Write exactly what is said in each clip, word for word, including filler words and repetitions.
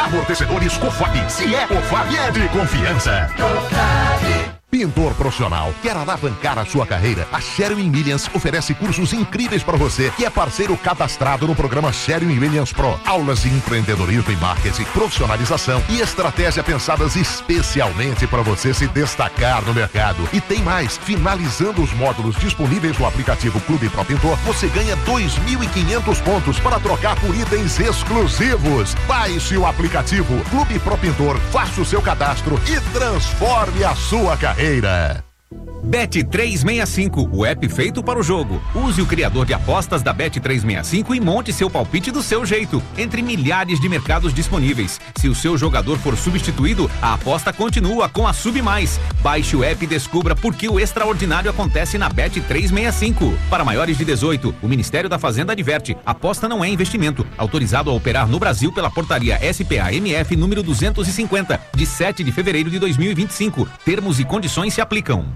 Amortecedores Cofap. Se é Cofap, é de confiança. Cofap. Pintor profissional, quer alavancar a sua carreira? A Sherwin-Williams oferece cursos incríveis para você que é parceiro cadastrado no programa Sherwin-Williams Pro. Aulas de empreendedorismo e marketing, profissionalização e estratégia pensadas especialmente para você se destacar no mercado. E tem mais, finalizando os módulos disponíveis no aplicativo Clube Pro Pintor, você ganha dois mil e quinhentos pontos para trocar por itens exclusivos. Baixe o aplicativo Clube Pro Pintor, faça o seu cadastro e transforme a sua carreira. Bet trezentos e sessenta e cinco, o app feito para o jogo. Use o criador de apostas da Bet trezentos e sessenta e cinco e monte seu palpite do seu jeito, entre milhares de mercados disponíveis. Se o seu jogador for substituído, a aposta continua com a Sub Mais. Baixe o app e descubra por que o extraordinário acontece na Bet trezentos e sessenta e cinco. Para maiores de dezoito, o Ministério da Fazenda adverte: aposta não é investimento. Autorizado a operar no Brasil pela portaria S P A M F número duzentos e cinquenta, de sete de fevereiro de dois mil e vinte e cinco. Termos e condições se aplicam.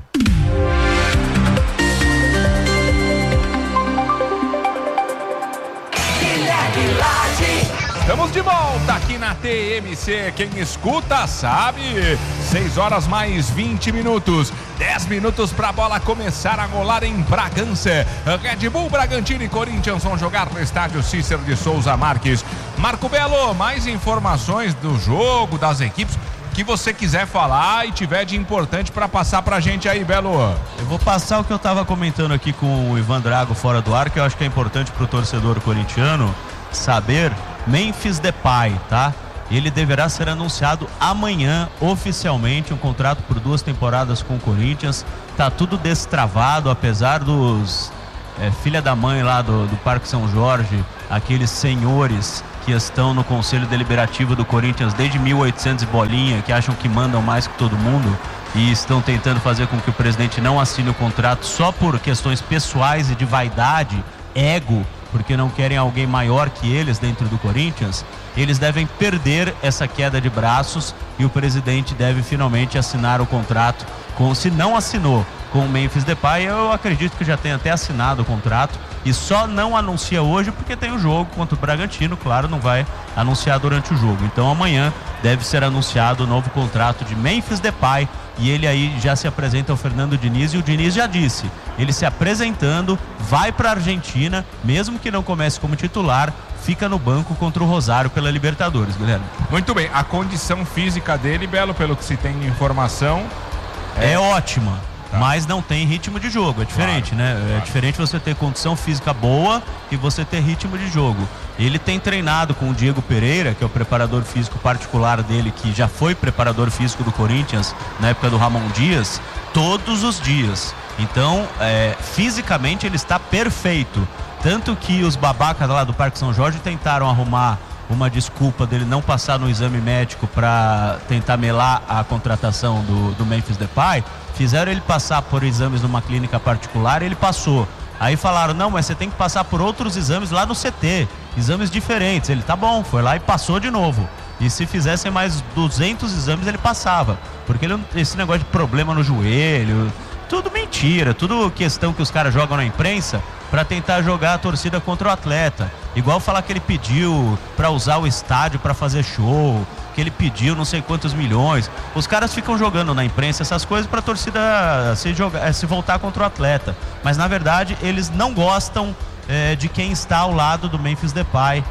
Estamos de volta aqui na T M C. Quem escuta sabe. seis horas mais vinte minutos. dez minutos para a bola começar a rolar em Bragança. Red Bull, Bragantino e Corinthians vão jogar no estádio Cícero de Souza Marques. Marco Belo, mais informações do jogo, das equipes que você quiser falar e tiver de importante para passar pra gente aí, Belo. Eu vou passar o que eu tava comentando aqui com o Ivan Drago fora do ar, que eu acho que é importante pro torcedor corintiano saber. Memphis Depay, tá? Ele deverá ser anunciado amanhã oficialmente, um contrato por duas temporadas com o Corinthians. Tá tudo destravado, apesar dos é, filha da mãe lá do, do Parque São Jorge, aqueles senhores que estão no Conselho Deliberativo do Corinthians desde mil e oitocentos e bolinha, que acham que mandam mais que todo mundo e estão tentando fazer com que o presidente não assine o contrato só por questões pessoais e de vaidade, ego, porque não querem alguém maior que eles dentro do Corinthians. Eles devem perder essa queda de braços e o presidente deve finalmente assinar o contrato com, se não assinou com o Memphis Depay, eu acredito que já tem até assinado o contrato e só não anuncia hoje porque tem o jogo contra o Bragantino, claro, não vai anunciar durante o jogo. Então amanhã deve ser anunciado o novo contrato de Memphis Depay e ele aí já se apresenta ao Fernando Diniz e o Diniz já disse, ele se apresentando, vai para a Argentina, mesmo que não comece como titular, fica no banco contra o Rosário pela Libertadores, Guilherme. Muito bem, a condição física dele, Belo, pelo que se tem de informação, é, é ótima. Tá. Mas não tem ritmo de jogo, é diferente, claro, né? Claro. É diferente você ter condição física boa e você ter ritmo de jogo. Ele tem treinado com o Diego Pereira, que é o preparador físico particular dele, que já foi preparador físico do Corinthians na época do Ramon Dias, todos os dias. Então, é, fisicamente ele está perfeito. Tanto que os babacas lá do Parque São Jorge tentaram arrumar uma desculpa dele não passar no exame médico para tentar melar a contratação do, do Memphis Depay. Fizeram ele passar por exames numa clínica particular e ele passou. Aí falaram, não, mas você tem que passar por outros exames lá no C T, exames diferentes. Ele, tá bom, foi lá e passou de novo. E se fizessem mais duzentos exames, ele passava. Porque ele, esse negócio de problema no joelho, tudo mentira, tudo questão que os caras jogam na imprensa para tentar jogar a torcida contra o atleta. Igual falar que ele pediu para usar o estádio para fazer show, que ele pediu não sei quantos milhões. Os caras ficam jogando na imprensa essas coisas para a torcida se, jogar, se voltar contra o atleta. Mas na verdade eles não gostam é, de quem está ao lado do Memphis Depay,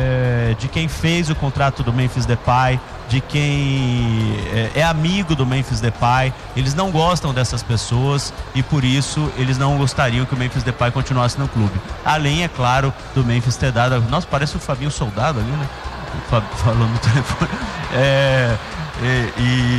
é, de quem fez o contrato do Memphis Depay, de quem é, é amigo do Memphis Depay. Eles não gostam dessas pessoas e por isso eles não gostariam que o Memphis Depay continuasse no clube. Além, é claro, do Memphis ter dado... Nossa, parece o Fabinho Soldado ali, né? Falou no telefone. É, e,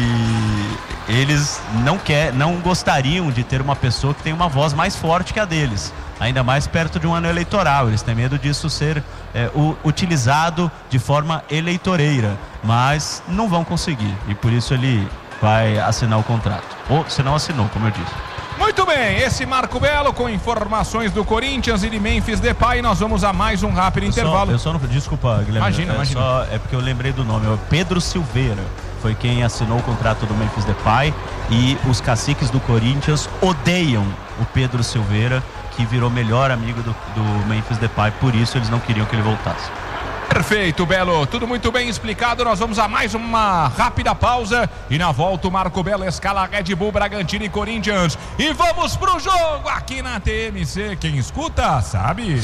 e eles não, quer, não gostariam de ter uma pessoa que tem uma voz mais forte que a deles, ainda mais perto de um ano eleitoral. Eles têm medo disso ser é, o, utilizado de forma eleitoreira, mas não vão conseguir e por isso ele vai assinar o contrato, ou se não assinou, como eu disse. Muito bem, esse Marco Belo com informações do Corinthians e de Memphis Depay. Nós vamos a mais um rápido eu intervalo. Só, eu só não, desculpa, Guilherme. Imagina, é, imagina. Só, é porque eu lembrei do nome, é o Pedro Silveira. Foi quem assinou o contrato do Memphis Depay e os caciques do Corinthians odeiam o Pedro Silveira, que virou melhor amigo do, do Memphis Depay, por isso eles não queriam que ele voltasse. Perfeito, Belo. Tudo muito bem explicado. Nós vamos a mais uma rápida pausa e na volta o Marco Belo escala Red Bull, Bragantino e Corinthians. E vamos pro jogo aqui na T M C. Quem escuta, sabe?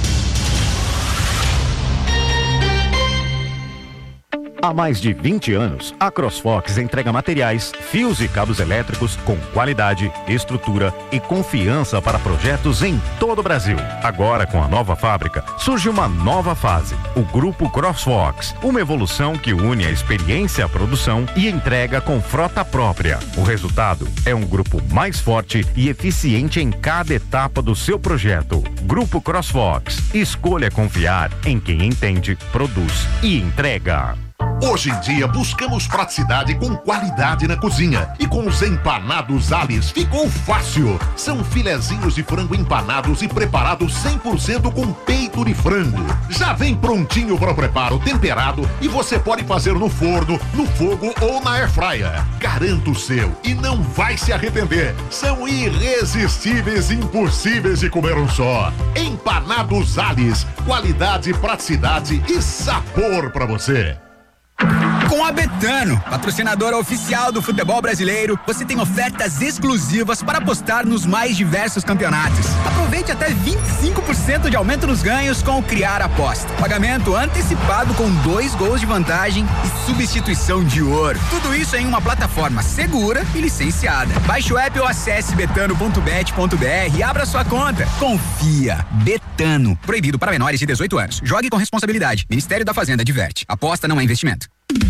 Há mais de vinte anos, a CrossFox entrega materiais, fios e cabos elétricos com qualidade, estrutura e confiança para projetos em todo o Brasil. Agora, com a nova fábrica, surge uma nova fase, o Grupo CrossFox, uma evolução que une a experiência à produção e entrega com frota própria. O resultado é um grupo mais forte e eficiente em cada etapa do seu projeto. Grupo CrossFox, escolha confiar em quem entende, produz e entrega. Hoje em dia buscamos praticidade com qualidade na cozinha e com os empanados Alice ficou fácil. São filezinhos de frango empanados e preparados cem por cento com peito de frango. Já vem prontinho para o preparo, temperado e você pode fazer no forno, no fogo ou na airfryer. Garanta o seu e não vai se arrepender. São irresistíveis e impossíveis de comer um só. Empanados Alice, qualidade, praticidade e sabor para você. Com a Betano, patrocinadora oficial do futebol brasileiro, você tem ofertas exclusivas para apostar nos mais diversos campeonatos. Aproveite até vinte e cinco por cento de aumento nos ganhos com o Criar Aposta. Pagamento antecipado com dois gols de vantagem e substituição de ouro. Tudo isso em uma plataforma segura e licenciada. Baixe o app ou acesse betano ponto bet ponto br e abra sua conta. Confia. Betano. Proibido para menores de dezoito anos. Jogue com responsabilidade. Ministério da Fazenda adverte. Aposta não é investimento.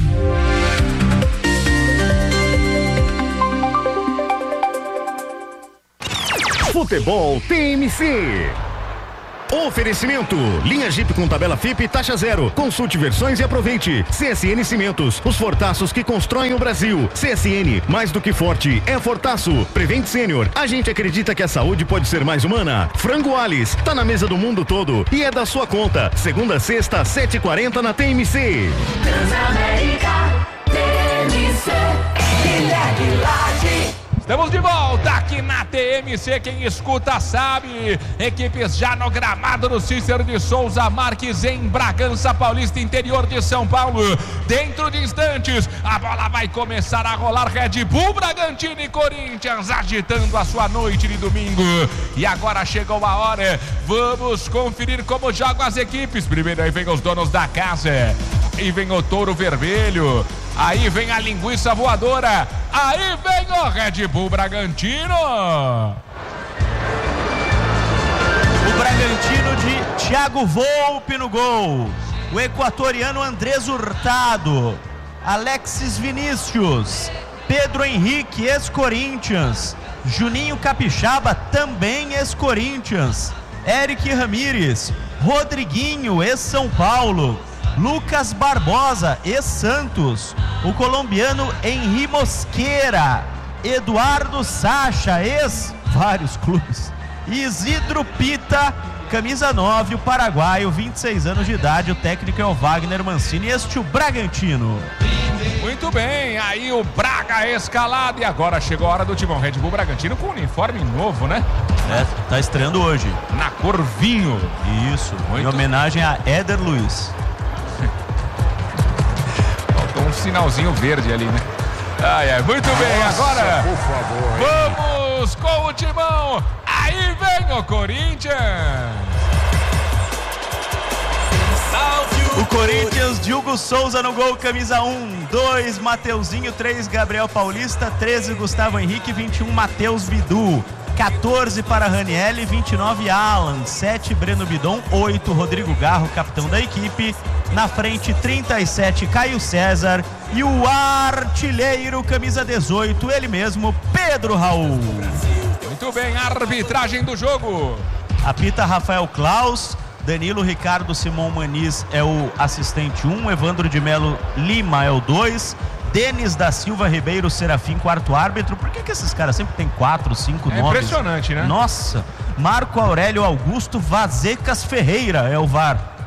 Futebol T M C. Oferecimento, linha Jeep com tabela F I P taxa zero. Consulte versões e aproveite. C S N Cimentos, os fortaços que constroem o Brasil. C S N, mais do que forte, é fortaço. Prevent Sênior, a gente acredita que a saúde pode ser mais humana. Frango Alice, tá na mesa do mundo todo e é da sua conta. Segunda a sexta, sete e quarenta na T M C. Transamérica, T M C, Guilherme Laje. Estamos de volta aqui na T M C, quem escuta sabe. Equipes já no gramado do Cícero de Souza Marques em Bragança Paulista, interior de São Paulo. Dentro de instantes, a bola vai começar a rolar. Red Bull, Bragantino e Corinthians agitando a sua noite de domingo. E agora chegou a hora, vamos conferir como jogam as equipes. Primeiro aí vem os donos da casa. Aí vem o Touro Vermelho. Aí vem a linguiça voadora. Aí vem o Red Bull Bragantino. O Bragantino de Thiago Volpe no gol. O equatoriano Andrés Hurtado. Alexis Vinícius. Pedro Henrique, ex-Corinthians. Juninho Capixaba, também ex-Corinthians. Eric Ramírez. Rodriguinho, ex-São Paulo. Lucas Barbosa, ex-Santos. O colombiano Henry Mosquera. Eduardo Sacha, ex-vários clubes. Isidro Pita, camisa nove, o paraguaio, vinte e seis anos de idade. O técnico é o Wagner Mancini. Este o Bragantino. Muito bem, aí o Braga escalado. E agora chegou a hora do timão. Red Bull Bragantino com um uniforme novo, né? É, tá estreando hoje. Na cor vinho. Isso, muito. Em homenagem a Éder Luiz. Faltou um sinalzinho verde ali, né? Ai, ai, muito bem, nossa, agora por favor, vamos com o timão. Aí vem o Corinthians. O Corinthians, Diogo Souza no gol, camisa um, dois, Mateuzinho, três, Gabriel Paulista, treze, Gustavo Henrique, vinte e um, Matheus Bidu, quatorze para Ranielli, vinte e nove, Alan, sete, Breno Bidon, oito, Rodrigo Garro, capitão da equipe, na frente trinta e sete, Caio César e o artilheiro, camisa dezoito, ele mesmo, Pedro Raul. Muito bem, arbitragem do jogo. Apita Rafael Klaus. Danilo Ricardo Simão Maniz é o assistente um, Evandro de Melo Lima é o dois, Denis da Silva Ribeiro Serafim, quarto árbitro. Por que que esses caras sempre tem quatro, cinco é nomes? Impressionante, né? Nossa. Marco Aurélio Augusto Vazecas Ferreira é o V A R.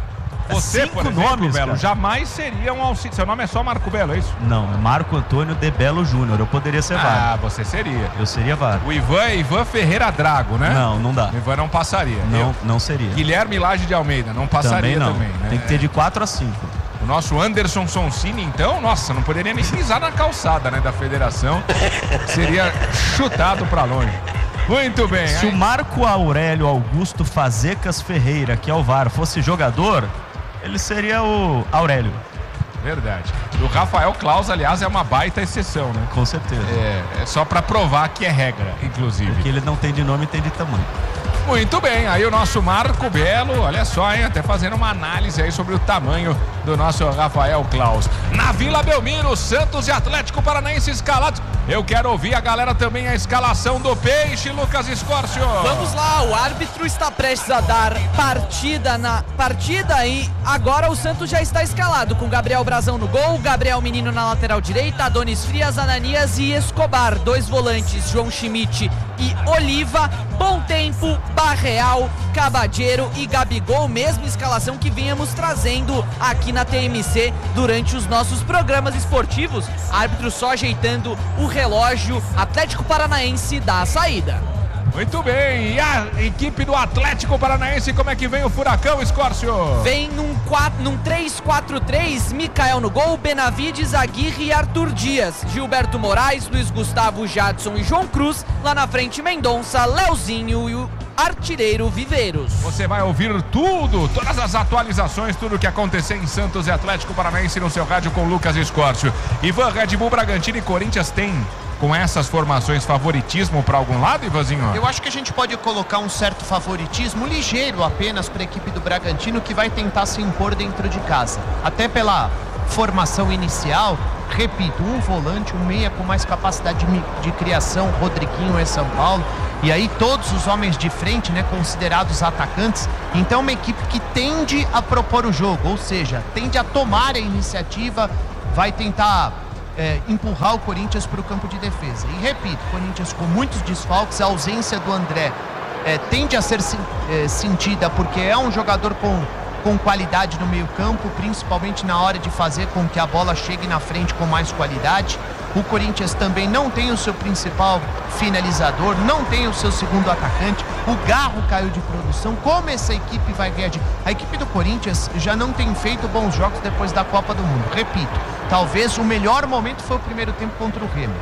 Você, Cinco por exemplo, nomes, Belo, cara. jamais seria um auxílio. Seu nome é só Marco Belo, é isso? Não, é Marco Antônio de Belo Júnior. Eu poderia ser V A R. Ah, você seria. Eu seria V A R. O Ivan é Ivan Ferreira Drago, né? Não, não dá. O Ivan não passaria. Não, Eu- não seria. Guilherme Lage de Almeida, não passaria Também não. também, né? Tem que ter de quatro a cinco. O nosso Anderson Sonsini, então, nossa, não poderia nem pisar na calçada, né, da federação. Seria chutado pra longe. Muito bem. Se aí... o Marco Aurélio Augusto Fazecas Ferreira, que é o V A R, fosse jogador, ele seria o Aurélio. Verdade. O Rafael Claus, aliás, é uma baita exceção, né? Com certeza. É, é só pra provar que é regra, inclusive. Porque ele não tem de nome, tem de tamanho. Muito bem, aí o nosso Marco Belo, olha só, hein, até fazendo uma análise aí sobre o tamanho do nosso Rafael Claus. Na Vila Belmiro, Santos e Atlético Paranaense escalados. Eu quero ouvir a galera também, a escalação do Peixe, Lucas Escórcio. Vamos lá, o árbitro está prestes a dar partida na partida e agora o Santos já está escalado com Gabriel Brazão no gol, Gabriel Menino na lateral direita, Adonis Frias, Ananias e Escobar. Dois volantes, João Schmidt e Oliva. Bom Tempo, Barreal, Cabadeiro e Gabigol, mesma escalação que vínhamos trazendo aqui na T M C durante os nossos programas esportivos. Árbitro só ajeitando o relógio. Atlético Paranaense dá a saída. Muito bem, e a equipe do Atlético Paranaense, como é que vem o Furacão, Escórcio? Vem num, quatro, num três quatro três, Mikael no gol, Benavides, Aguirre e Arthur Dias, Gilberto Moraes, Luiz Gustavo, Jadson e João Cruz, lá na frente Mendonça, Leozinho e o artilheiro Viveiros. Você vai ouvir tudo, todas as atualizações, tudo o que acontecer em Santos e Atlético Paranaense no seu rádio com Lucas Escórcio. Ivan, Red Bull, Bragantino e Corinthians tem, com essas formações, favoritismo para algum lado, Ivanzinho? Eu acho que a gente pode colocar um certo favoritismo ligeiro apenas para a equipe do Bragantino, que vai tentar se impor dentro de casa. Até pela formação inicial, repito, um volante, um meia com mais capacidade de, de criação, Rodriguinho em São Paulo, e aí todos os homens de frente, né, considerados atacantes. Então uma equipe que tende a propor o jogo, ou seja, tende a tomar a iniciativa, vai tentar é, empurrar o Corinthians para o campo de defesa. E repito, Corinthians com muitos desfalques, a ausência do André é, tende a ser é, sentida, porque é um jogador com com qualidade no meio campo, principalmente na hora de fazer com que a bola chegue na frente com mais qualidade. O Corinthians também não tem o seu principal finalizador, não tem o seu segundo atacante. O Garro caiu de produção. Como essa equipe vai reagir? A equipe do Corinthians já não tem feito bons jogos depois da Copa do Mundo. Repito, talvez o melhor momento foi o primeiro tempo contra o Remo.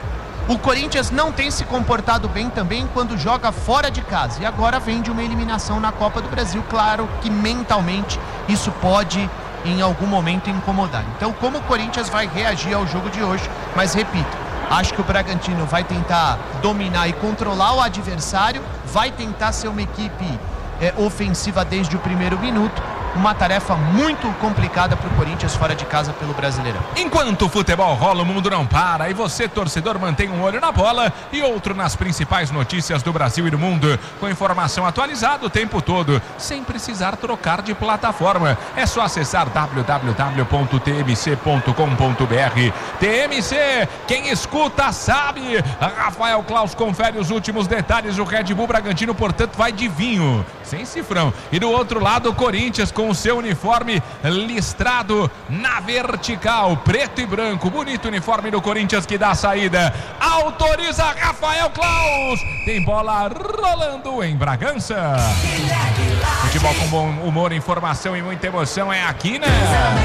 O Corinthians não tem se comportado bem também quando joga fora de casa. E agora vem de uma eliminação na Copa do Brasil. Claro que mentalmente isso pode em algum momento incomodar. Então, como o Corinthians vai reagir ao jogo de hoje? Mas repito, acho que o Bragantino vai tentar dominar e controlar o adversário, vai tentar ser uma equipe é, ofensiva desde o primeiro minuto. Uma tarefa muito complicada para o Corinthians fora de casa pelo Brasileirão. Enquanto o futebol rola, o mundo não para. E você, torcedor, mantém um olho na bola e outro nas principais notícias do Brasil e do mundo. Com informação atualizada o tempo todo, sem precisar trocar de plataforma. É só acessar w w w ponto t m c ponto com ponto b r. T M C, quem escuta sabe. Rafael Claus confere os últimos detalhes. O Red Bull Bragantino, portanto, vai de vinho, sem cifrão. E do outro lado, o Corinthians com o seu uniforme listrado na vertical, preto e branco, bonito uniforme do Corinthians que dá a saída. Autoriza Rafael Claus. Tem bola rolando em Bragança. Futebol com bom humor, informação e muita emoção é aqui, né?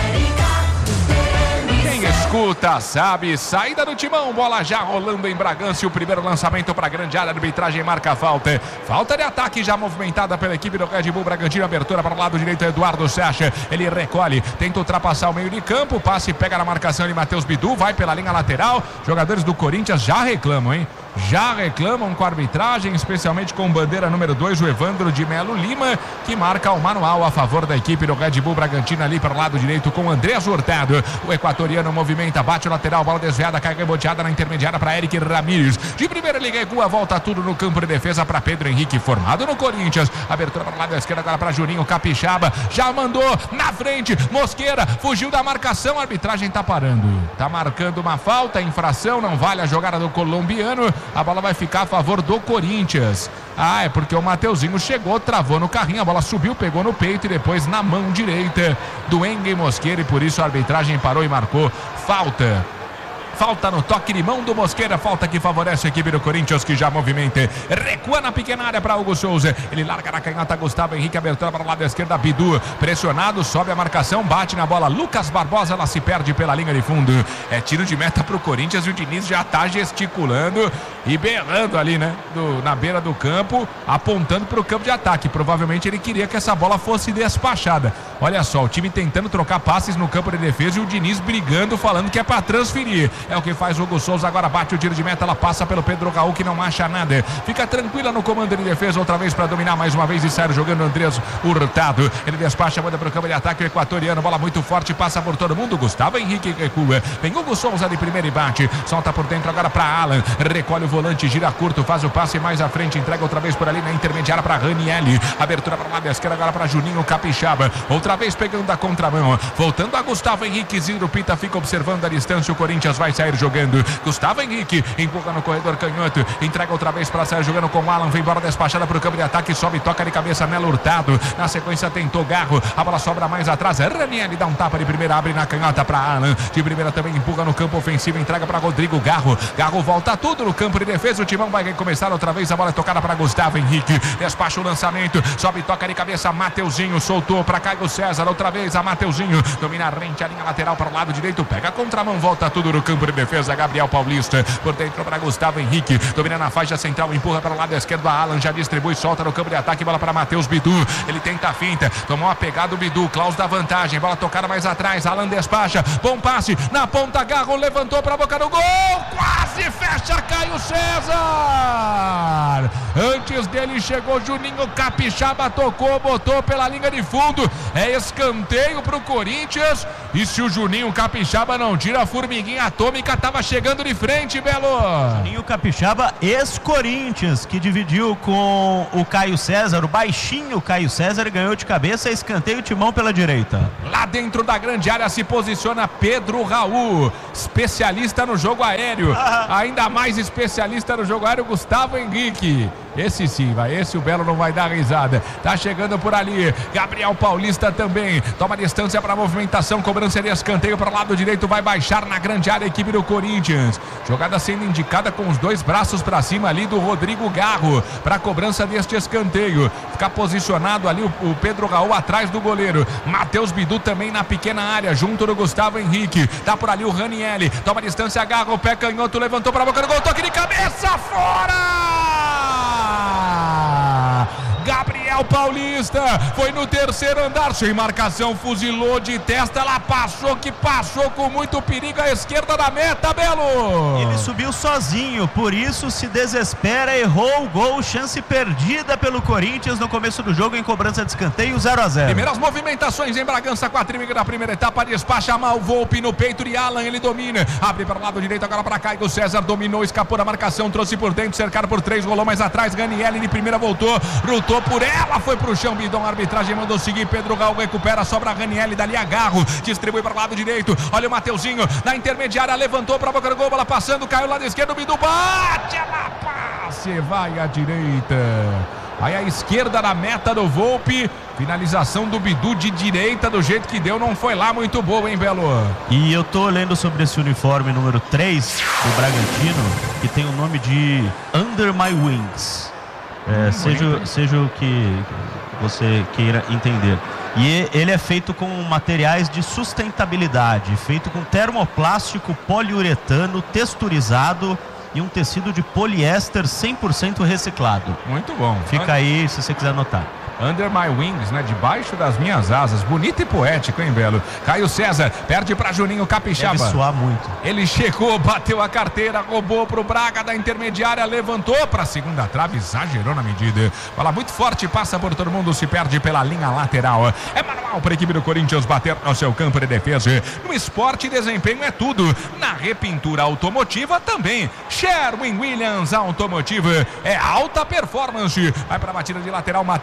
Quem escuta sabe, saída do Timão, bola já rolando em Bragança e o primeiro lançamento para a grande área, a arbitragem marca a falta. Falta de ataque já movimentada pela equipe do Red Bull Bragantino, abertura para o lado direito, Eduardo Sacha, ele recolhe, tenta ultrapassar o meio de campo, passe, pega na marcação de Matheus Bidu, vai pela linha lateral, jogadores do Corinthians já reclamam, hein? Já reclamam com a arbitragem, especialmente com bandeira número dois, o Evandro de Melo Lima, que marca o manual a favor da equipe do Red Bull Bragantino ali para o lado direito com o Andrés Hurtado. O equatoriano movimenta, bate o lateral, bola desviada, cai reboteada na intermediária para Eric Ramírez. De primeira ele recua, volta tudo no campo de defesa para Pedro Henrique, formado no Corinthians. Abertura para o lado da esquerda agora para Juninho Capixaba, já mandou na frente, Mosqueira, fugiu da marcação, a arbitragem tá parando. Tá marcando uma falta, infração, não vale a jogada do colombiano. A bola vai ficar a favor do Corinthians. Ah, é porque o Mateuzinho chegou, travou no carrinho, a bola subiu, pegou no peito e depois na mão direita do Engel Mosqueira, e por isso a arbitragem parou e marcou falta. Falta no toque de mão do Mosqueira, falta que favorece a equipe do Corinthians, que já movimenta. Recua na pequena área para Hugo Souza. Ele larga na canhota, Gustavo Henrique, abertura para o lado esquerdo, Bidu. Pressionado, sobe a marcação, bate na bola. Lucas Barbosa, ela se perde pela linha de fundo. É tiro de meta para o Corinthians e o Diniz já está gesticulando e berrando ali, né? Do, na beira do campo, apontando para o campo de ataque. Provavelmente ele queria que essa bola fosse despachada. Olha só, o time tentando trocar passes no campo de defesa e o Diniz brigando, falando que é para transferir. É o que faz o Hugo Souza, agora bate o tiro de meta, ela passa pelo Pedro Raul, que não acha nada. Fica tranquila no comando de defesa, outra vez para dominar mais uma vez e sair jogando Andrés Hurtado. Ele despacha, manda para o campo de ataque o equatoriano, bola muito forte, passa por todo mundo. Gustavo Henrique recua. Vem Hugo Souza de primeiro e bate. Solta por dentro agora para Alan. Recolhe o volante, gira curto, faz o passe mais à frente, entrega outra vez por ali na intermediária para Ranielli. Abertura para lá da esquerda agora para Juninho Capixaba. Outra vez pegando a contramão. Voltando a Gustavo Henrique, Ziro Pita fica observando a distância. O Corinthians vai sair jogando. Gustavo Henrique empurra no corredor canhoto, entrega outra vez para sair jogando com o Alan, vem bola despachada para o campo de ataque, sobe, toca de cabeça Melo Hurtado, na sequência tentou Garro, a bola sobra mais atrás, Ranieri dá um tapa de primeira, abre na canhota para Alan, de primeira também empurra no campo ofensivo, entrega para Rodrigo Garro, Garro volta tudo no campo de defesa, o Timão vai começar outra vez, a bola é tocada para Gustavo Henrique, despacha o lançamento, sobe, toca de cabeça, Mateuzinho soltou para Caio César, outra vez a Mateuzinho, domina a rente, a linha lateral para o lado direito, pega a contramão, volta tudo no campo de defesa, Gabriel Paulista, por dentro para Gustavo Henrique, domina na faixa central, empurra para o lado esquerdo, a Alan já distribui, solta no campo de ataque, bola para Matheus Bidu, ele tenta a finta, tomou a pegada o Bidu, Klaus da vantagem, bola tocada mais atrás, Alan despacha, bom passe, na ponta, Garro levantou para a boca do gol, quase fecha Caio César, antes dele chegou Juninho Capixaba, tocou, botou pela linha de fundo, é escanteio para o Corinthians, e se o Juninho Capixaba não tira, a formiguinha atômica estava chegando de frente, Belo. Juninho Capixaba, ex-Corinthians, que dividiu com o Caio César, o baixinho Caio César, e ganhou de cabeça, escanteio, Timão pela direita. Lá dentro da grande área se posiciona Pedro Raul, especialista no jogo aéreo, ah. ainda mais especialista no jogo aéreo, Gustavo Henrique. Esse sim, vai, esse o Belo não vai dar risada. Tá chegando por ali, Gabriel Paulista também, toma distância para a movimentação, cobrança de escanteio para o lado direito, vai baixar na grande área a equipe do Corinthians. Jogada sendo indicada com os dois braços para cima ali do Rodrigo Garro, para a cobrança deste escanteio. Fica posicionado ali o, o Pedro Raul atrás do goleiro. Matheus Bidu também na pequena área, junto do Gustavo Henrique. Tá por ali o Ranielli, toma distância, Garro, o pé canhoto, levantou para a boca do gol, toque de cabeça, fora! Gabriel Paulista foi no terceiro andar, sem marcação, fuzilou de testa, ela passou, que passou com muito perigo à esquerda da meta, Belo. Ele subiu sozinho, por isso se desespera, errou o gol, chance perdida pelo Corinthians no começo do jogo em cobrança de escanteio, zero a zero. Primeiras movimentações em Bragança, quadrímetro da primeira etapa, despacha mal, Volpe no peito de Alan, ele domina, abre para o lado direito, agora para Caio César, dominou, escapou da marcação, trouxe por dentro, cercado por três, rolou mais atrás, Ranielli de primeira voltou, lutou por ela, foi pro chão, Bidon, a arbitragem mandou seguir, Pedro Raul recupera, sobra Ranielli, dali a Garro, distribui para o lado direito, olha o Mateuzinho, na intermediária, levantou para a boca do gol, bola passando, caiu lá da esquerda, o Bidu bate, ela passe, vai à direita, aí à esquerda na meta do Volpe, finalização do Bidu de direita, do jeito que deu, não foi lá muito boa, hein, Belo? E eu tô lendo sobre esse uniforme número três do Bragantino, que tem o nome de Under My Wings. É, seja, seja o que você queira entender. E ele é feito com materiais de sustentabilidade, feito com termoplástico poliuretano texturizado e um tecido de poliéster cem por cento reciclado. Muito bom. Fica aí se você quiser anotar. Under My Wings, né? Debaixo das minhas asas. Bonito e poético, hein, Belo? Caio César, perde pra Juninho Capixaba. Deve suar muito. Ele chegou, bateu a carteira, roubou pro Braga da intermediária, levantou pra segunda trave, exagerou na medida. Bola muito forte, passa por todo mundo, se perde pela linha lateral. É manual pra equipe do Corinthians bater no seu campo de defesa. No esporte, desempenho é tudo. Na repintura automotiva também. Sherwin Williams Automotiva é alta performance. Vai pra batida de lateral, Matheus Bidu.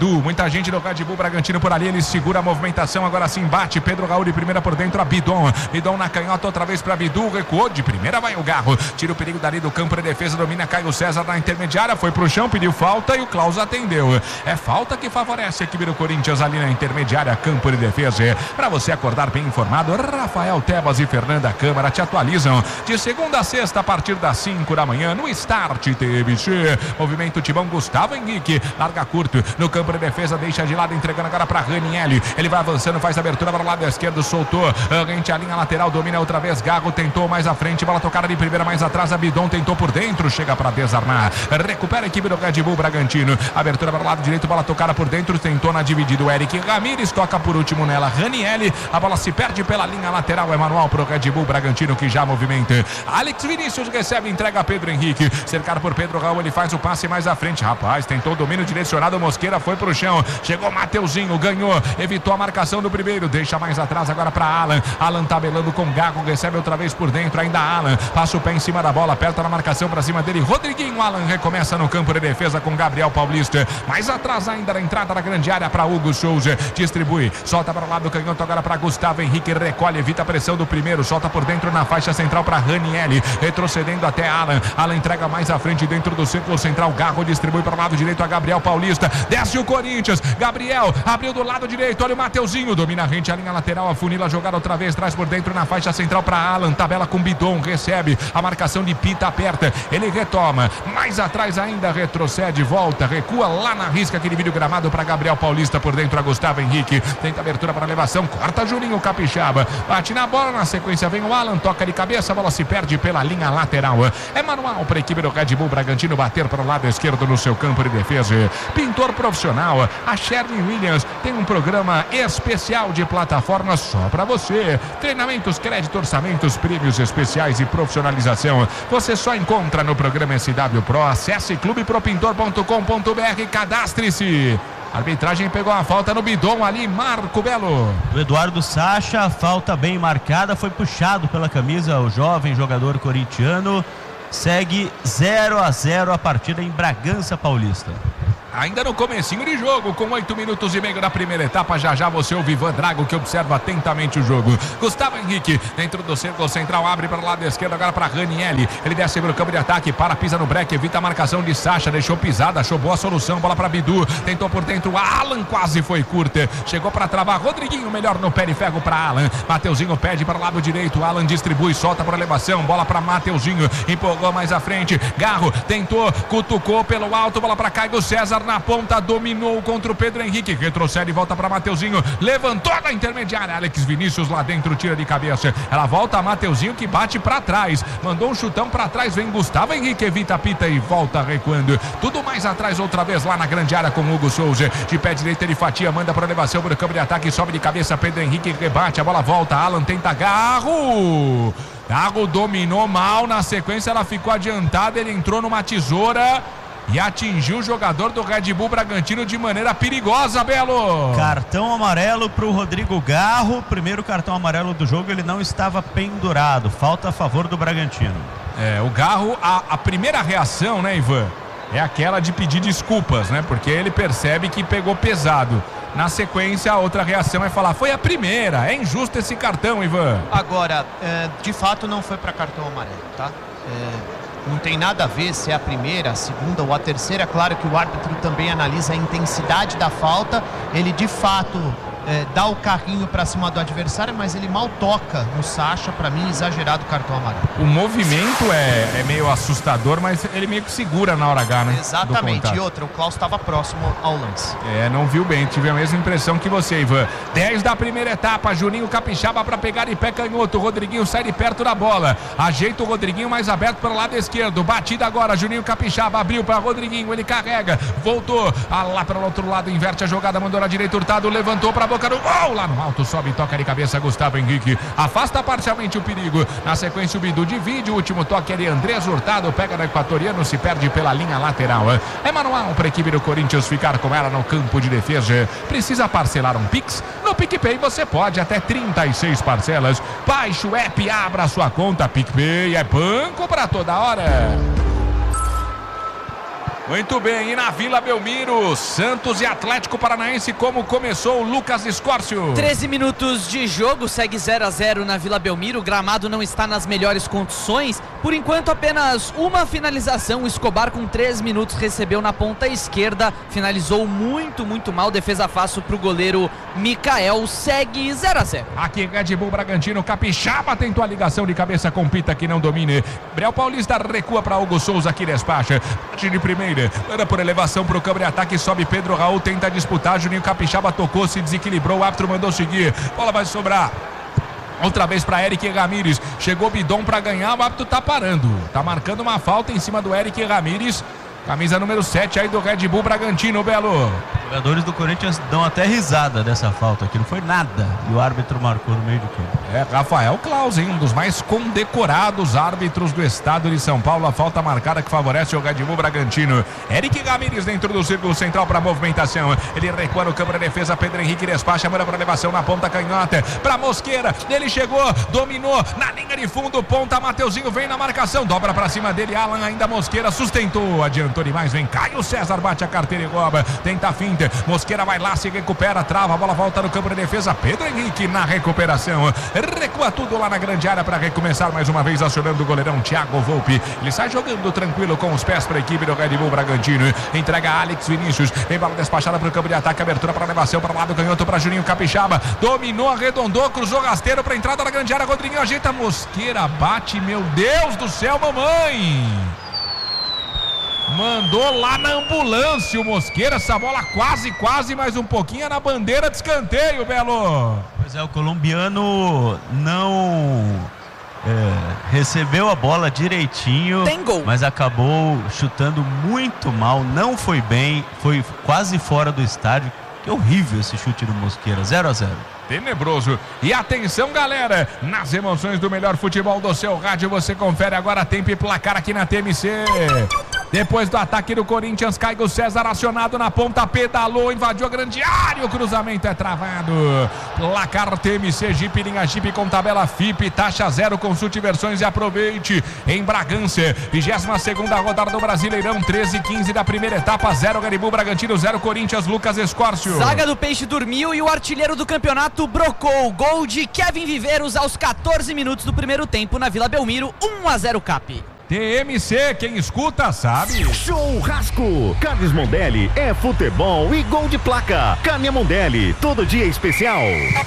Bidu. Muita gente do Red Bull Bragantino por ali. Ele segura a movimentação. Agora sim bate. Pedro Raul de primeira por dentro. A Bidon. Bidon na canhota outra vez para Bidu. Recuou. De primeira vai o Garro. Tira o perigo dali do campo de defesa. Domina Caio César na intermediária. Foi pro chão. Pediu falta e o Klaus atendeu. É falta que favorece a equipe do Corinthians ali na intermediária. Campo de defesa. Para você acordar bem informado, Rafael Tebas e Fernanda Câmara te atualizam de segunda a sexta a partir das cinco da manhã no Start T M C. Movimento Timão Gustavo Henrique. Larga curto no campo de defesa. Deixa de lado. Entregando agora para Ranieri. Ele vai avançando. Faz abertura para o lado esquerdo. Soltou. Rente a linha lateral. Domina outra vez. Garro tentou mais à frente. Bola tocada de primeira mais atrás. Abidon tentou por dentro. Chega para desarmar. Recupera a equipe do Red Bull Bragantino. Abertura para o lado direito. Bola tocada por dentro. Tentou na dividida o Eric Ramírez. Toca por último nela Ranieri. A bola se perde pela linha lateral. É manual para o Red Bull Bragantino que já movimenta. Alex Vinícius recebe. Entrega a Pedro Henrique. Cercado por Pedro Raul. Ele faz o passe mais à frente. Rapaz, tentou o domínio direcionado. Mosqueira foi pro chão. Chegou Mateuzinho. Ganhou. Evitou a marcação do primeiro. Deixa mais atrás agora para Alan. Alan tabelando com Gago. Recebe outra vez por dentro. Ainda Alan. Passa o pé em cima da bola. Aperta na marcação para cima dele. Rodriguinho. Alan recomeça no campo de defesa com Gabriel Paulista. Mais atrás ainda na entrada da grande área para Hugo Souza. Distribui. Solta para o lado do canhoto agora para Gustavo Henrique. Recolhe. Evita a pressão do primeiro. Solta por dentro na faixa central para Ranieri. Retrocedendo até Alan. Alan entrega mais à frente dentro do círculo central. Garro distribui para o lado direito a Gabriel Paulista. Desce o Corinthians. Gabriel abriu do lado direito. Olha o Mateuzinho. Domina a rente, a linha lateral. Afunila a jogada outra vez. Traz por dentro na faixa central para Alan. Tabela com Bidon. Recebe a marcação de Pita. Aperta. Ele retoma. Mais atrás ainda. Retrocede. Volta. Recua lá na risca. Aquele vídeo gramado para Gabriel Paulista. Por dentro a Gustavo Henrique. Tenta abertura para elevação. Corta Juninho Capixaba. Bate na bola. Na sequência vem o Alan. Toca de cabeça. A bola se perde pela linha lateral. É manual para a equipe do Red Bull Bragantino bater para o lado esquerdo no seu campo de defesa. Pintor profissional, a Sherwin Williams tem um programa especial de plataformas só para você. Treinamentos, crédito, orçamentos, prêmios especiais e profissionalização. Você só encontra no programa S W Pro. Acesse clube pro pintor ponto com ponto b r e cadastre-se. A arbitragem pegou a falta no Bidon ali, Marco Belo. O Eduardo Sacha, falta bem marcada, foi puxado pela camisa o jovem jogador corintiano. Segue zero a zero a partida em Bragança Paulista. Ainda no comecinho de jogo, com oito minutos e meio da primeira etapa, já já você ouve Ivan Drago, que observa atentamente o jogo. Gustavo Henrique, dentro do círculo central, abre para o lado esquerdo, agora para Ranieri. Ele desce para o campo de ataque, para, pisa no break, evita a marcação de Sacha, deixou pisada, achou boa solução, bola para Bidu, tentou por dentro, Alan quase foi curta, chegou para travar, Rodriguinho melhor no pé de ferro para Alan. Mateuzinho pede para o lado direito, Alan distribui, solta para elevação, bola para Mateuzinho, empolgou mais à frente, Garro tentou, cutucou pelo alto, bola para Caio César na ponta, dominou contra o Pedro Henrique, retrocede e volta para Mateuzinho, levantou na intermediária, Alex Vinícius lá dentro, tira de cabeça, ela volta a Mateuzinho que bate para trás, mandou um chutão para trás, vem Gustavo Henrique, evita a pita e volta recuando, tudo mais atrás outra vez lá na grande área com Hugo Souza, de pé direito ele fatia, manda para elevação para o campo de ataque, sobe de cabeça, Pedro Henrique rebate, a bola volta, Alan tenta Garro, Garro dominou mal, na sequência ela ficou adiantada, ele entrou numa tesoura e atingiu o jogador do Red Bull Bragantino de maneira perigosa, Belo. Cartão amarelo para o Rodrigo Garro. Primeiro cartão amarelo do jogo, ele não estava pendurado. Falta a favor do Bragantino. É, o Garro, a, a primeira reação, né, Ivan? É aquela de pedir desculpas, né? Porque ele percebe que pegou pesado. Na sequência, a outra reação é falar, foi a primeira, é injusto esse cartão, Ivan. Agora, é, de fato não foi para cartão amarelo, tá? É... Não tem nada a ver se é a primeira, a segunda ou a terceira. Claro que o árbitro também analisa a intensidade da falta. Ele de fato é, dá o carrinho para cima do adversário, mas ele mal toca no Sacha. Para mim, exagerado o cartão amarelo. O movimento é, é meio assustador, mas ele meio que segura na hora H, né? Exatamente. E outra, o Klaus estava próximo ao lance. É, não viu bem. Tive a mesma impressão que você, Ivan. dez da primeira etapa. Juninho Capixaba para pegar em pé canhoto. Rodriguinho sai de perto da bola. Ajeita o Rodriguinho mais aberto para o lado esquerdo. Batida agora. Juninho Capixaba abriu para Rodriguinho. Ele carrega. Voltou. Ah, lá para o outro lado. Inverte a jogada. Mandou na direita. Hurtado levantou para a boca do gol. Lá no alto. Sobe e toca de cabeça. Gustavo Henrique. Afasta parcialmente o perigo. Na sequência o Bidu divide. O último toque ali. Andrés Hurtado pega no equatoriano. Se perde pela linha lateral. É manual para a equipe do Corinthians ficar com ela no campo de defesa. Precisa parcelar um Pix? No PicPay você pode até trinta e seis parcelas. Baixe o app, abra sua conta. PicPay é banco para toda hora. Muito bem, e na Vila Belmiro, Santos e Atlético Paranaense, como começou o Lucas Escórcio? treze minutos de jogo, segue zero a zero na Vila Belmiro, o gramado não está nas melhores condições, por enquanto apenas uma finalização, o Escobar com três minutos recebeu na ponta esquerda, finalizou muito, muito mal, defesa fácil para o goleiro Mikael, segue zero a zero. Aqui em Red Bull Bragantino, Capixaba tentou a ligação de cabeça com Pita que não domine, Gabriel Paulista recua para Hugo Souza que despacha, de primeira. Era por elevação para o câmbio de ataque, sobe Pedro Raul, tenta disputar, Juninho Capixaba tocou, se desequilibrou, o árbitro mandou seguir, bola vai sobrar outra vez para Eric Ramírez, chegou Bidon para ganhar, o árbitro tá parando, tá marcando uma falta em cima do Eric Ramírez, camisa número sete aí do Red Bull Bragantino, Belo. Os jogadores do Corinthians dão até risada dessa falta aqui, não foi nada, e o árbitro marcou no meio de campo. É, Rafael Claus, hein, um dos mais condecorados árbitros do estado de São Paulo, a falta marcada que favorece o Red Bull Bragantino. Eric Ramírez dentro do círculo central para movimentação, ele recua no campo de defesa, Pedro Henrique despacha, manda para elevação na ponta canhota, para Mosqueira, ele chegou, dominou, na linha de fundo, ponta, Mateuzinho vem na marcação, dobra para cima dele, Alan ainda Mosqueira, sustentou, adiantou demais, vem Caio César, bate a carteira e rouba, tenta a finta, Mosqueira vai lá, se recupera, trava, a bola volta no campo de defesa, Pedro Henrique na recuperação, recua tudo lá na grande área para recomeçar mais uma vez, acionando o goleirão Thiago Volpe, ele sai jogando tranquilo com os pés para a equipe do Red Bull Bragantino, entrega Alex Vinícius, vem bola despachada para o campo de ataque, abertura para elevação, para o lado canhoto para Juninho Capixaba, dominou, arredondou, cruzou rasteiro para a entrada da grande área, Rodriguinho ajeita, Mosqueira bate, meu Deus do céu, mamãe! Mandou lá na ambulância o Mosqueira, essa bola quase, quase mais um pouquinho na bandeira de escanteio, Belo. Pois é, o colombiano não é, recebeu a bola direitinho, tem gol, mas acabou chutando muito mal, não foi bem, foi quase fora do estádio. Que horrível esse chute do Mosqueira, zero a zero. Tenebroso. E atenção, galera, nas emoções do melhor futebol do seu rádio, você confere agora tempo e placar aqui na T M C. Depois do ataque do Corinthians, Caio César acionado na ponta, pedalou, invadiu a grande área, o cruzamento é travado. Placar T M C, Jeep, linha Jeep com tabela F I P, taxa zero, consulte versões e aproveite. Em Bragança, vigésima segunda rodada do Brasileirão, treze e quinze da primeira etapa, zero Red Bull Bragantino, zero Corinthians, Lucas Escórcio. Zaga do Peixe dormiu e o artilheiro do campeonato brocou. Gol de Kevin Viveiros aos quatorze minutos do primeiro tempo na Vila Belmiro, um a zero Cap. T M C, quem escuta sabe. Churrasco. Carnes Mondelli é futebol e gol de placa. Carne Mondelli, todo dia especial.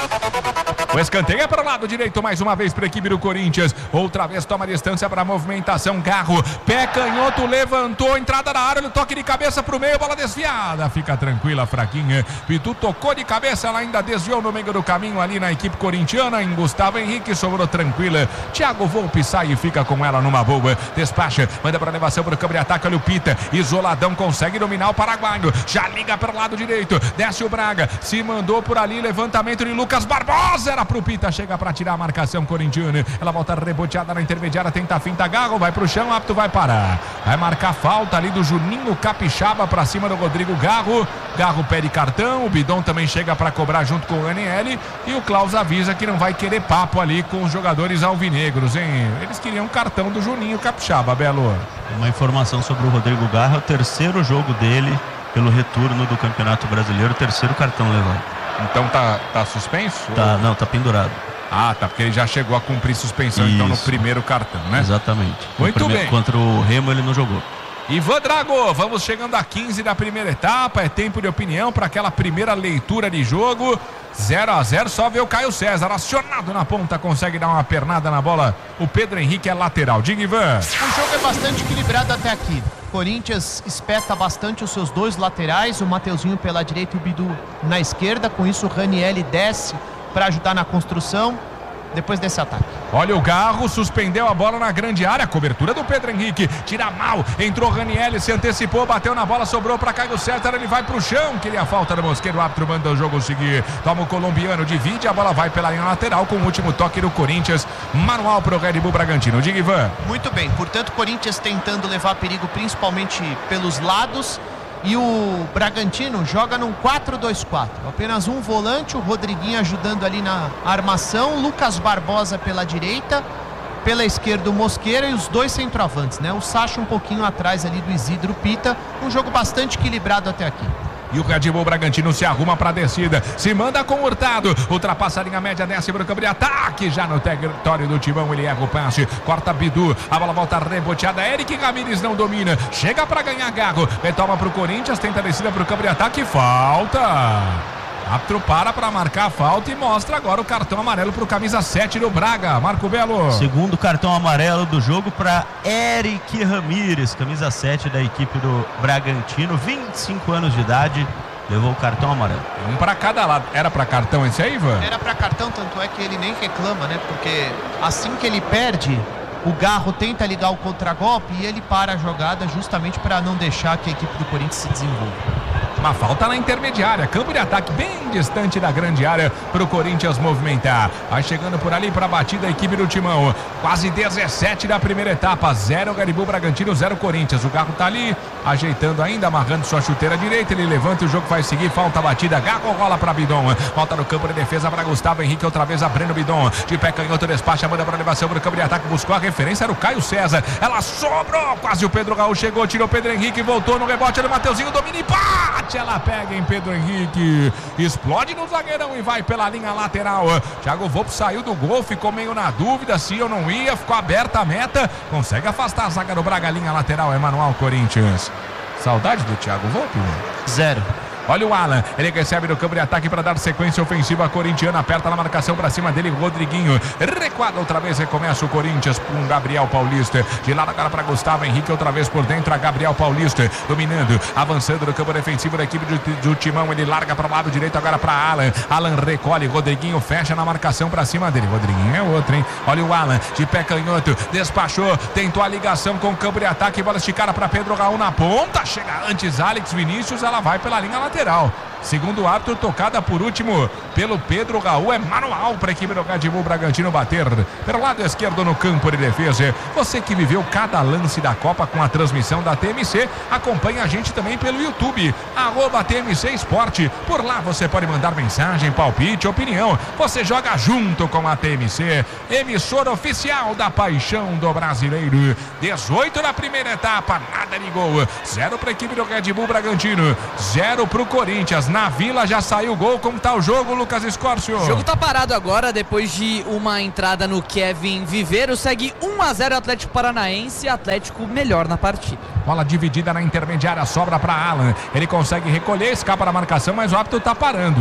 O escanteio é para o lado direito, mais uma vez para a equipe do Corinthians. Outra vez toma distância para a movimentação. Garro, pé canhoto, levantou, entrada na área, no toque de cabeça para o meio, bola desviada. Fica tranquila, fraquinha. Pitu tocou de cabeça, ela ainda desviou no meio do caminho ali na equipe corintiana. Em Gustavo Henrique, sobrou tranquila. Thiago Volpe sai e fica com ela numa boa. Despacha, manda para elevação para o campo de ataque, olha o Pita, isoladão, consegue dominar o paraguaio, já liga para o lado direito, desce o Braga, se mandou por ali, levantamento de Lucas Barbosa, era pro Pita, chega para tirar a marcação corintiana, ela volta reboteada na intermediária, tenta a finta, Garro, vai pro chão, apto, vai parar, vai marcar falta ali do Juninho Capixaba para cima do Rodrigo Garro, Garro pede cartão, o Bidon também chega para cobrar junto com o Aniele, e o Klaus avisa que não vai querer papo ali com os jogadores alvinegros, hein? Eles queriam cartão do Juninho Capixaba. Belo. Uma informação sobre o Rodrigo Garro, é o terceiro jogo dele pelo retorno do Campeonato Brasileiro, o terceiro cartão levado. Então tá, tá suspenso? Tá, não, tá pendurado. Ah, tá, porque ele já chegou a cumprir suspensão. Isso. Então no primeiro cartão, né? Exatamente. Muito primeiro, bem. Contra o Remo ele não jogou. Ivan Drago, vamos chegando a quinze da primeira etapa, é tempo de opinião para aquela primeira leitura de jogo, zero a zero, só vê o Caio César, acionado na ponta, consegue dar uma pernada na bola, o Pedro Henrique é lateral, diga Ivan. O jogo é bastante equilibrado até aqui, Corinthians espeta bastante os seus dois laterais, o Mateuzinho pela direita e o Bidu na esquerda, com isso o Ranieri desce para ajudar na construção. Depois desse ataque. Olha o Garro, suspendeu a bola na grande área, cobertura do Pedro Henrique, tira mal, entrou Ranieri, se antecipou, bateu na bola, sobrou para Caio César, ele vai pro chão, queria a falta do Mosqueiro, o árbitro manda o jogo seguir, toma o colombiano, divide, a bola vai pela linha lateral com o último toque do Corinthians, manual pro Red Bull Bragantino, diga Ivan. Muito bem, portanto Corinthians tentando levar perigo principalmente pelos lados. E o Bragantino joga num quatro dois quatro. Apenas um volante, o Rodriguinho ajudando ali na armação. Lucas Barbosa pela direita. Pela esquerda o Mosqueira e os dois centroavantes, né? O Sacha um pouquinho atrás ali do Isidro Pita. Um jogo bastante equilibrado até aqui. E o Red Bull Bragantino se arruma para a descida, se manda com o Hurtado, ultrapassa a linha média, desce para o campo de ataque, já no território do Timão, ele erra o passe, corta Bidu, a bola volta reboteada, Eric Ramírez não domina, chega para ganhar Gago, retoma para o Corinthians, tenta a descida para o campo de ataque, falta. Árbitro para para marcar a falta e mostra agora o cartão amarelo para o camisa sete do Braga, Marco Belo. Segundo cartão amarelo do jogo para Eric Ramírez, camisa sete da equipe do Bragantino, vinte e cinco anos de idade, levou o cartão amarelo. Um para cada lado. Era para cartão esse aí, Ivan? Era para cartão, tanto é que ele nem reclama, né? Porque assim que ele perde, o Garro tenta ligar o contragolpe e ele para a jogada justamente para não deixar que a equipe do Corinthians se desenvolva. Uma falta na intermediária, campo de ataque bem distante da grande área para o Corinthians movimentar. Vai chegando por ali para a batida a equipe do Timão. Quase dezessete da primeira etapa, zero Red Bull Bragantino, zero Corinthians. O Garro tá ali, ajeitando ainda, amarrando sua chuteira direita. Ele levanta e o jogo vai seguir, falta a batida. Garro rola para Bidon, volta no campo de defesa para Gustavo Henrique, outra vez a Breno Bidon. De pé canhoto, despacha, manda para elevação para o campo de ataque. Buscou a referência, era o Caio César. Ela sobrou, quase o Pedro Raul chegou, tirou o Pedro Henrique, voltou no rebote do Mateuzinho, domina e bate. Ela pega em Pedro Henrique, explode no zagueirão e vai pela linha lateral. Thiago Volpe saiu do gol, ficou meio na dúvida se eu não ia, ficou aberta a meta, consegue afastar a zaga do Braga, linha lateral, é manual Corinthians. Saudade do Thiago Volpe? Zero. Olha o Alan, ele recebe no campo de ataque para dar sequência ofensiva corintiana, aperta na marcação para cima dele, Rodriguinho, recuada outra vez, recomeça o Corinthians com Gabriel Paulista, de lado agora para Gustavo Henrique, outra vez por dentro a Gabriel Paulista, dominando, avançando no campo defensivo da equipe do, do Timão, ele larga para o lado direito agora para Alan, Alan recolhe, Rodriguinho fecha na marcação para cima dele, Rodriguinho é outro, hein? Olha o Alan, de pé canhoto, despachou, tentou a ligação com o campo de ataque, bola esticada para Pedro Raul na ponta, chega antes Alex Vinícius, ela vai pela linha lateral. Segundo o árbitro, tocada por último pelo Pedro Raul, é manual para a equipe do Red Bull Bragantino bater pelo lado esquerdo no campo de defesa. Você que viveu cada lance da Copa com a transmissão da T M C, acompanha a gente também pelo YouTube, arroba T M C Esporte. Por lá você pode mandar mensagem, palpite, opinião. Você joga junto com a T M C, emissora oficial da paixão do brasileiro. dezoito na primeira etapa, nada de gol. Zero para a equipe do Red Bull Bragantino, zero para o Corinthians. Na Vila já saiu o gol. Como tá o jogo, Lucas Escórcio? O jogo tá parado agora depois de uma entrada no Kevin Viveiro. Segue um a zero Atlético Paranaense, Atlético melhor na partida. Bola dividida na intermediária, sobra para Alan. Ele consegue recolher, escapa da marcação, mas o árbitro tá parando.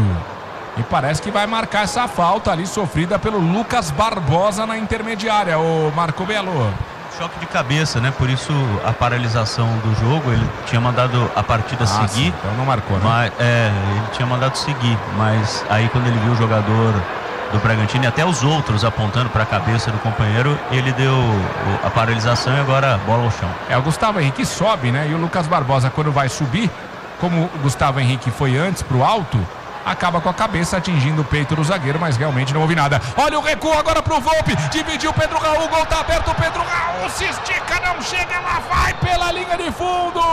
E parece que vai marcar essa falta ali sofrida pelo Lucas Barbosa na intermediária, o Marco Belo. Choque de cabeça, né? Por isso a paralisação do jogo. Ele tinha mandado a partida ah, seguir. Sim, então não marcou, né? Mas, é, ele tinha mandado seguir. Mas aí quando ele viu o jogador do Bragantino e até os outros apontando para a cabeça do companheiro, ele deu a paralisação e agora bola ao chão. É, o Gustavo Henrique sobe, né? E o Lucas Barbosa, quando vai subir, como o Gustavo Henrique foi antes pro alto, acaba com a cabeça atingindo o peito do zagueiro, mas realmente não houve nada. Olha o recuo agora pro Volpe, dividiu Pedro Raul, o gol tá aberto, o Pedro Raul se estica, não chega, ela vai pela linha de fundo.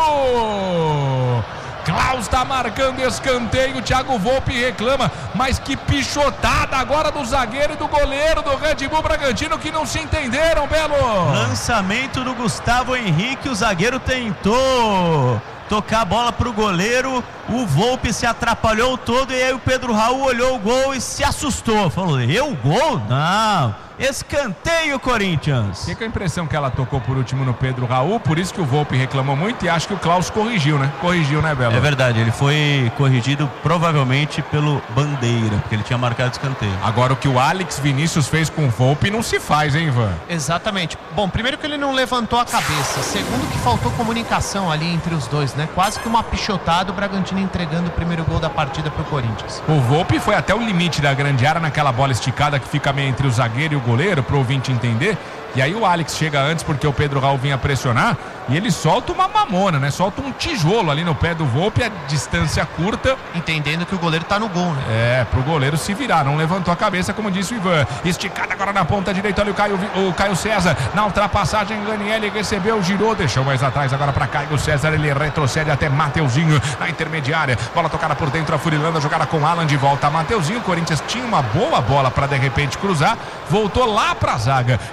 Klaus tá marcando escanteio, Thiago Volpe reclama, mas que pichotada agora do zagueiro e do goleiro do Red Bull Bragantino que não se entenderam, Belo. Lançamento do Gustavo Henrique, o zagueiro tentou tocar a bola pro goleiro, o Volpe se atrapalhou todo e aí o Pedro Raul olhou o gol e se assustou, falou, eu gol? Não, escanteio Corinthians. Fica a impressão que ela tocou por último no Pedro Raul, por isso que o Volpe reclamou muito e acho que o Klaus corrigiu, né? Corrigiu, né, Belo? É verdade, ele foi corrigido provavelmente pelo Bandeira, porque ele tinha marcado escanteio. Agora o que o Alex Vinícius fez com o Volpe não se faz, hein, Ivan? Exatamente. Bom, primeiro que ele não levantou a cabeça, segundo que faltou comunicação ali entre os dois, né? Quase que uma pichotada, o Bragantino entregando o primeiro gol da partida pro Corinthians. O Volpe foi até o limite da grande área naquela bola esticada que fica meio entre o zagueiro e o goleiro, pro ouvinte entender. E aí o Alex chega antes porque o Pedro Raul vinha pressionar e ele solta uma mamona, né? Solta um tijolo ali no pé do Volpe, a distância curta. Entendendo que o goleiro tá no gol, né? É, pro goleiro se virar, não levantou a cabeça, como disse o Ivan. Esticada agora na ponta direita, olha o Caio, o Caio César. Na ultrapassagem, Ganiele recebeu, girou, deixou mais atrás agora pra Caio César. Ele retrocede até Mateuzinho na intermediária. Bola tocada por dentro, a Furilanda, jogada com Alan de volta a Mateuzinho. O Corinthians tinha uma boa bola pra de repente cruzar. Voltou lá pra zaga. Gabriel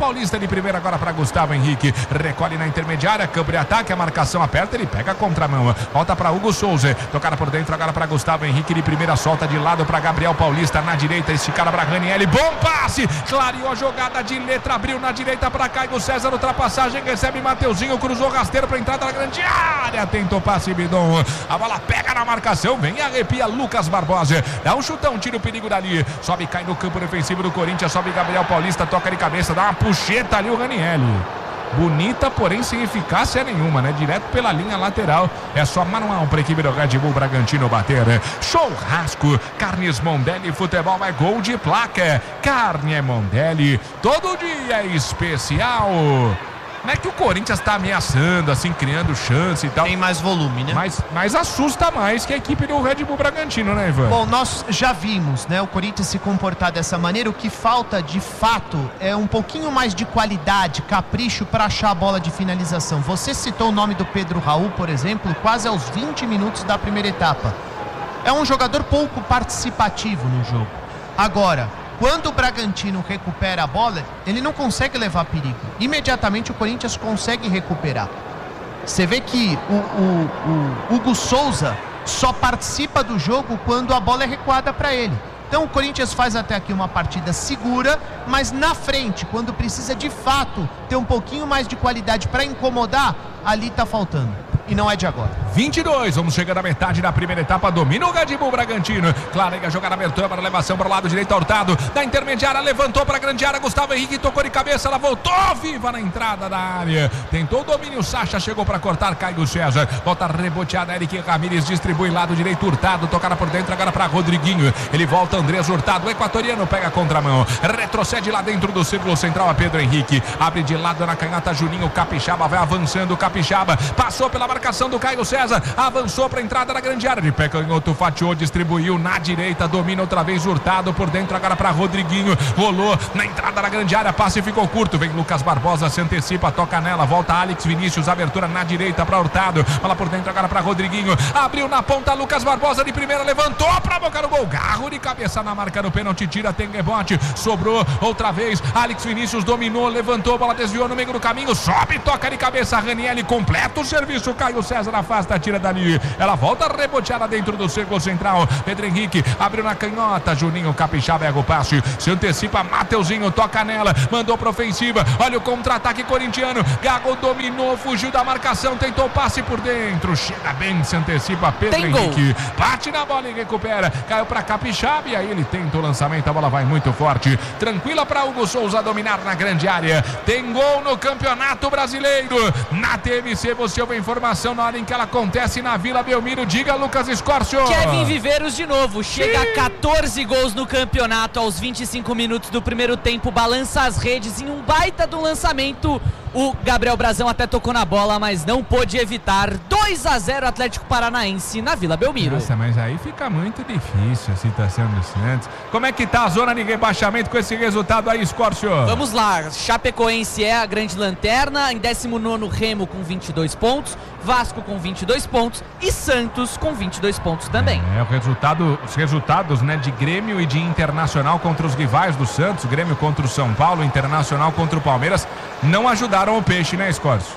Paulista de primeira agora para Gustavo Henrique. Recolhe na intermediária, campo de ataque, a marcação aperta, ele pega a contramão. Volta para Hugo Souza. Tocada por dentro agora para Gustavo Henrique de primeira, solta de lado para Gabriel Paulista na direita, esticada para Ranieri. Bom passe, clareou a jogada de letra, abriu na direita para Caio César, ultrapassagem, recebe Mateuzinho, cruzou rasteiro para entrada na grande área, tentou passe Bidon. A bola pega na marcação, vem e arrepia Lucas Barbosa. Dá um chutão, tira o perigo dali. Sobe, cai no campo defensivo do Corinthians, sobe Gabriel Paulista, toca de cabeça, dá uma puxeta ali o Ranieri. Bonita, porém sem eficácia nenhuma, né? Direto pela linha lateral. É só manual para a equipe do Red Bull Bragantino bater. Churrasco, Carnes Mondelli, futebol é gol de placa. Carne é Mondelli, todo dia é especial. Não é que o Corinthians está ameaçando, assim, criando chance e tal. Tem mais volume, né? Mas, mas assusta mais que a equipe do Red Bull Bragantino, né, Ivan? Bom, nós já vimos, né, o Corinthians se comportar dessa maneira. O que falta, de fato, é um pouquinho mais de qualidade, capricho para achar a bola de finalização. Você citou o nome do Pedro Raul, por exemplo, quase aos vinte minutos da primeira etapa. É um jogador pouco participativo no jogo. Agora, quando o Bragantino recupera a bola, ele não consegue levar perigo. Imediatamente o Corinthians consegue recuperar. Você vê que o, o, o Hugo Souza só participa do jogo quando a bola é recuada para ele. Então o Corinthians faz até aqui uma partida segura, mas na frente, quando precisa de fato ter um pouquinho mais de qualidade para incomodar, ali está faltando. E não é de agora. vinte e dois, vamos chegar na metade da primeira etapa. Domina o Red Bull Bragantino. Clareia a jogada abertura para a elevação para o lado direito, Hurtado. Da intermediária, levantou para a grande área. Gustavo Henrique tocou de cabeça. Ela voltou viva na entrada da área. Tentou o domínio. Sacha chegou para cortar. Caio César. Volta reboteada. Eric Ramírez distribui lado direito. Hurtado. Tocada por dentro agora para Rodriguinho. Ele volta. Andrés Hurtado. O equatoriano pega a contramão. Retrocede lá dentro do círculo central a Pedro Henrique. Abre de lado na canhota Juninho. Capixaba vai avançando. Capixaba passou pela marcação do Caio César, avançou para a entrada da grande área, de pé canhoto, fatiou, distribuiu na direita, domina outra vez Hurtado, por dentro agora para Rodriguinho, rolou na entrada da grande área, passe ficou curto, vem Lucas Barbosa, se antecipa, toca nela, volta Alex Vinícius, abertura na direita para Hurtado, bola por dentro agora para Rodriguinho, abriu na ponta, Lucas Barbosa de primeira, levantou para boca do gol, garro de cabeça na marca do pênalti, tira, tem rebote, sobrou outra vez, Alex Vinícius dominou, levantou, bola desviou no meio do caminho, sobe, toca de cabeça, Ranieri completa o serviço, Caio César afasta, tira dali, ela volta reboteada dentro do círculo central, Pedro Henrique abriu na canhota, Juninho Capixaba erra o passe, se antecipa, Mateuzinho toca nela, mandou para ofensiva, olha o contra-ataque corintiano, Gago dominou, fugiu da marcação, tentou passe por dentro, chega bem, se antecipa, Pedro Tem Henrique, gol. bate na bola e recupera, caiu para Capixaba e aí ele tenta o lançamento, a bola vai muito forte, tranquila para Hugo Souza dominar na grande área, tem gol no Campeonato Brasileiro, na T M C você ouve a informação na hora em que ela acontece na Vila Belmiro. Diga, Lucas Escórcio. Kevin Viveiros de novo, chega a quatorze gols no campeonato aos vinte e cinco minutos do primeiro tempo, balança as redes em um baita do lançamento. O Gabriel Brazão até tocou na bola, mas não pôde evitar. dois a zero Atlético Paranaense na Vila Belmiro. Nossa, mas aí fica muito difícil a situação do Santos. Como é que tá a zona de rebaixamento com esse resultado aí, Escórcio? Vamos lá, Chapecoense é a grande lanterna, em décimo nono Remo com vinte e dois pontos, Vasco com vinte e dois pontos e Santos com vinte e dois pontos também. É, o resultado, os resultados, né, de Grêmio e de Internacional contra os rivais do Santos, Grêmio contra o São Paulo, Internacional contra o Palmeiras, não ajudaram o Peixe, né, Escórcio?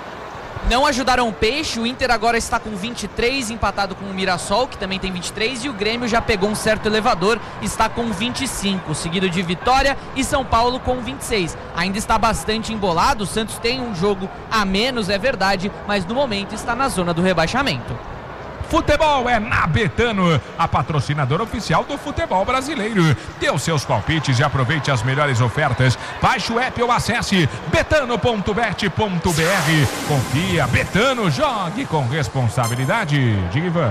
Não ajudaram o Peixe, o Inter agora está com vinte e três, empatado com o Mirassol, que também tem vinte e três, e o Grêmio já pegou um certo elevador, está com vinte e cinco, seguido de Vitória e São Paulo com vinte e seis. Ainda está bastante embolado, o Santos tem um jogo a menos, é verdade, mas no momento está na zona do rebaixamento. Futebol é na Betano, a patrocinadora oficial do futebol brasileiro. Dê os seus palpites e aproveite as melhores ofertas. Baixe o app ou acesse betano ponto bet ponto br. Confia, Betano, jogue com responsabilidade. Diga, Ivan.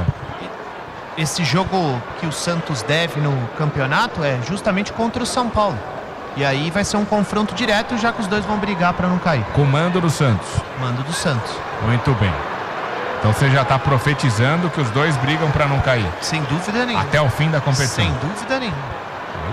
Esse jogo que o Santos deve no campeonato é justamente contra o São Paulo. E aí vai ser um confronto direto, já que os dois vão brigar para não cair. Comando do Santos. Mando do Santos. Muito bem. Então você já está profetizando que os dois brigam para não cair. Sem dúvida nenhuma. Até o fim da competição. Sem dúvida nenhuma.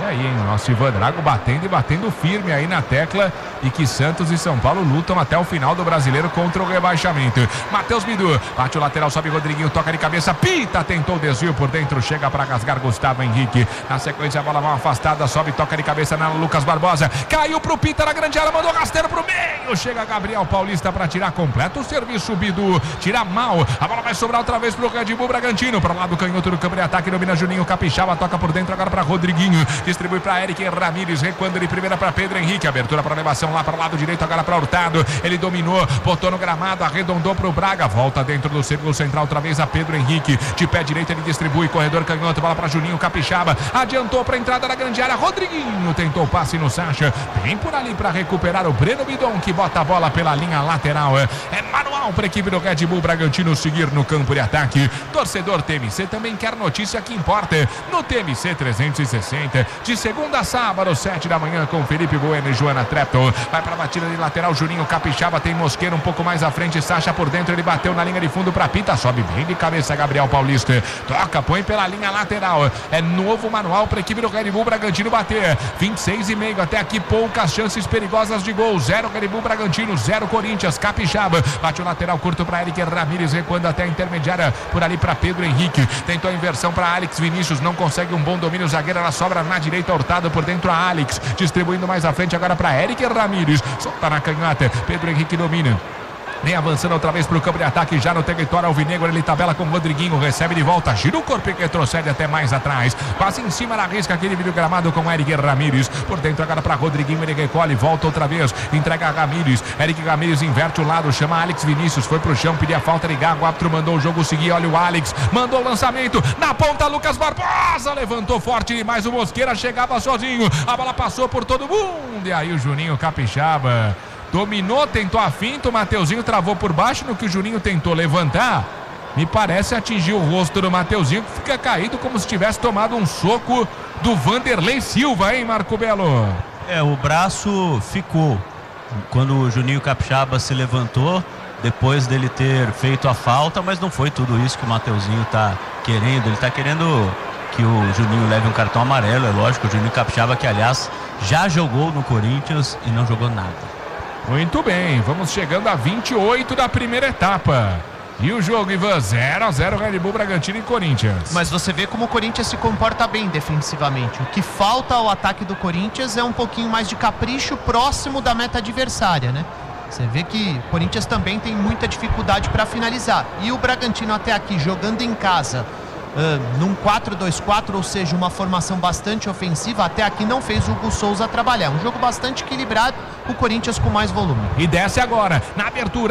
Olha aí, hein? Nosso Ivan Drago batendo e batendo firme aí na tecla e que Santos e São Paulo lutam até o final do Brasileiro contra o rebaixamento. Matheus Bidu, bate o lateral, sobe Rodriguinho, toca de cabeça, pita, tentou o desvio por dentro, chega para rasgar Gustavo Henrique. Na sequência, a bola mal afastada, sobe, toca de cabeça na Lucas Barbosa, caiu pro Pita na grande área, mandou rasteiro pro meio, chega Gabriel Paulista para tirar completo o serviço, Bidu, tira mal, a bola vai sobrar outra vez pro Red Bull Bragantino, para lá do canhoto do campo de ataque, domina Juninho Capixaba, toca por dentro agora para Rodriguinho, distribui para Eric Ramírez, recuando de primeira para Pedro Henrique, abertura para elevação lá para o lado direito, agora para Hurtado, ele dominou, botou no gramado, arredondou pro Braga, volta dentro do círculo central, outra vez a Pedro Henrique, de pé direito ele distribui, corredor canhoto, bola para Juninho Capixaba, adiantou para entrada da grande área, Rodriguinho tentou passe no Sacha, vem por ali para recuperar o Breno Bidon, que bota a bola pela linha lateral, é manual para a equipe do Red Bull Bragantino seguir no campo de ataque. Torcedor T M C também quer notícia que importa no T M C trezentos e sessenta, de segunda a sábado, sete da manhã, com Felipe Bueno e Joana Trepton, vai para a batida de lateral, Juninho Capixaba, tem Mosqueira um pouco mais à frente, Sacha por dentro, ele bateu na linha de fundo para Pita, sobe bem de cabeça Gabriel Paulista, toca, põe pela linha lateral, é novo manual para a equipe do Red Bull Bragantino bater, vinte e seis e meio, até aqui poucas chances perigosas de gol, zero Red Bull Bragantino, zero Corinthians, Capixaba, bate o lateral curto para Eric Ramírez, recuando até a intermediária, por ali para Pedro Henrique, tentou a inversão para Alex Vinícius, não consegue um bom domínio, zagueiro, ela sobra na direita, Hurtado por dentro a Alex, distribuindo mais à frente agora para Eric Ramírez, solta na canhota, Pedro Henrique domina. Vem avançando outra vez para o campo de ataque, já no território alvinegro, ele tabela com o Rodriguinho, recebe de volta, gira o corpo e retrocede até mais atrás, quase em cima da risca, aquele vídeo gramado com Eric Ramírez, por dentro agora para Rodriguinho, ele recolhe, volta outra vez, entrega a Ramírez, Eric Ramírez inverte o lado, chama Alex Vinícius, foi pro chão, pedia falta de Gago, o árbitro mandou o jogo seguir, olha o Alex, mandou o lançamento, na ponta Lucas Barbosa, levantou forte demais, o Mosqueira chegava sozinho, a bola passou por todo mundo, e aí o Juninho Capixaba dominou, tentou a finta, o Mateuzinho travou por baixo, no que o Juninho tentou levantar, me parece atingir o rosto do Mateuzinho, que fica caído como se tivesse tomado um soco do Vanderlei Silva, hein, Marco Belo? É, o braço ficou, quando o Juninho Capixaba se levantou, depois dele ter feito a falta, mas não foi tudo isso que o Mateuzinho tá querendo, ele tá querendo que o Juninho leve um cartão amarelo, é lógico, o Juninho Capixaba, que aliás já jogou no Corinthians e não jogou nada. Muito bem, vamos chegando a vinte e oito da primeira etapa. E o jogo, Ivan, zero a zero Red Bull Bragantino e Corinthians. Mas você vê como o Corinthians se comporta bem defensivamente. O que falta ao ataque do Corinthians é um pouquinho mais de capricho próximo da meta adversária, né? Você vê que o Corinthians também tem muita dificuldade para finalizar. E o Bragantino até aqui jogando em casa, Uh, num quatro dois quatro, ou seja, uma formação bastante ofensiva, até aqui não fez o Hugo Souza trabalhar. Um jogo bastante equilibrado, o Corinthians com mais volume. E desce agora, na abertura.